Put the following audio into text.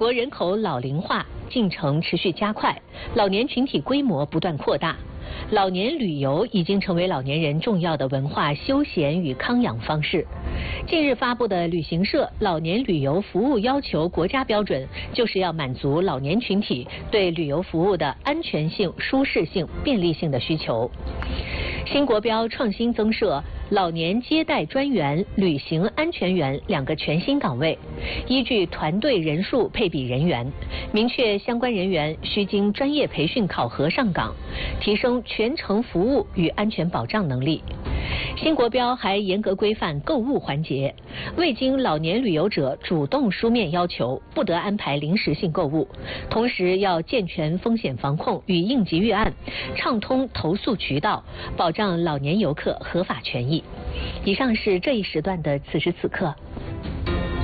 国人口老龄化进程持续加快，老年群体规模不断扩大。老年旅游已经成为老年人重要的文化休闲与康养方式。近日发布的旅行社老年旅游服务要求国家标准，就是要满足老年群体对旅游服务的安全性、舒适性、便利性的需求。新国标创新增设老年接待专员、旅行安全员2个全新岗位，依据团队人数配比人员，明确相关人员需经专业培训考核上岗，提升全程服务与安全保障能力。新国标还严格规范购物环节，未经老年旅游者主动书面要求，不得安排临时性购物，同时要健全风险防控与应急预案，畅通投诉渠道，保障老年游客合法权益。以上是这一时段的此时此刻。